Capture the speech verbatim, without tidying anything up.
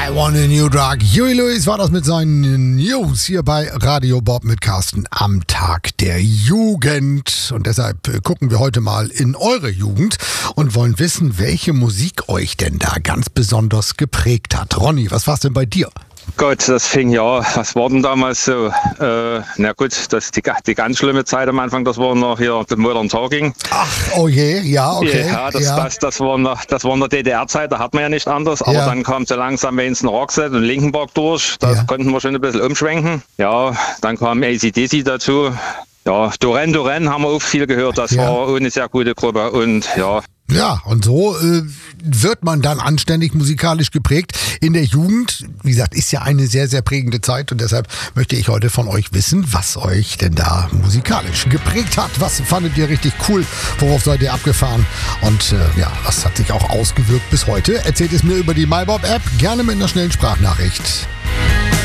I Want a New Drug. Huey Lewis war das mit seinen News hier bei Radio Bob mit Carsten am Tag der Jugend. Und deshalb gucken wir heute mal in eure Jugend und wollen wissen, welche Musik euch denn da ganz besonders geprägt hat. Ronny, was war's denn bei dir? Gott, das fing ja, was war denn damals so? Äh, na gut, das die, die ganz schlimme Zeit am Anfang, das war noch hier The Modern Talking. Ach, oh je, ja, okay. Ja, das, ja. Das, das, war noch, das war in der D D R-Zeit, da hat man ja nicht anders. Aber ja. dann kam so langsam Wayne's Roxette und Linkin Park durch. Da ja. konnten wir schon ein bisschen umschwenken. Ja, dann kam A C D C dazu. Ja, Duran Duran haben wir auch viel gehört. Das ja. war auch eine sehr gute Gruppe. Und ja, Ja, und so äh, wird man dann anständig musikalisch geprägt in der Jugend. Wie gesagt, ist ja eine sehr, sehr prägende Zeit und deshalb möchte ich heute von euch wissen, was euch denn da musikalisch geprägt hat. Was fandet ihr richtig cool? Worauf seid ihr abgefahren? Und äh, ja, was hat sich auch ausgewirkt bis heute? Erzählt es mir über die MyBob-App, gerne mit einer schnellen Sprachnachricht.